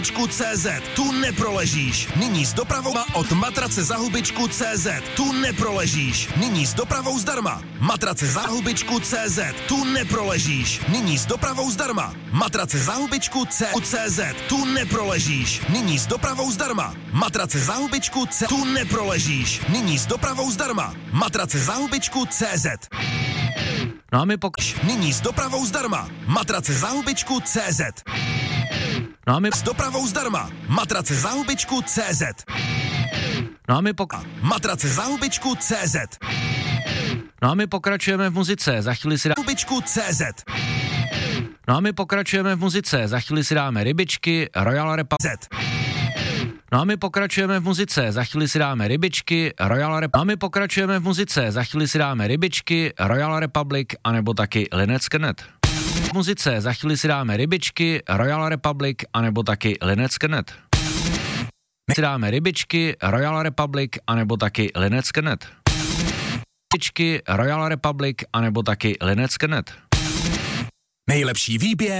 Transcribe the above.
CZ, tu neproležíš. Nyní s dopravou od matrace za hubičku CZ, tu neproležíš. Nyní s dopravou zdarma. Matrace za hubičku CZ, tu neproležíš. Nyní s dopravou zdarma. Matrace za hubičku CZ, tu neproležíš. Nyní s dopravou zdarma. Matrace za hubičku tu neproležíš. Nyní s dopravou zdarma. Matrace za hubičku CZ. No a my Nyní s dopravou zdarma. Matrace za hubičku CZ. No a my S dopravou zdarma. Matrace za hubičku CZ. No a my Matrace za hubičku CZ. No a my pokračujeme v muzice, za chvíli si Hubičku CZ. No a my pokračujeme v muzice, za chvíli si dáme rybičky, Royal Republic. No a my pokračujeme v muzice, za chvíli si dáme rybičky, Royal Republic. No a my pokračujeme v muzice, za chvíli si dáme rybičky, Royal Republic, anebo taky Lynyrd Skynyrd. V muzice, za chvíli si dáme rybičky, Royal Republic, anebo taky Lynyrd Skynyrd. Si dáme rybičky, Royal Republic, anebo taky Lynyrd Skynyrd. Rybičky, Royal Republic, anebo taky Lynyrd Skynyrd. Nejlepší výběr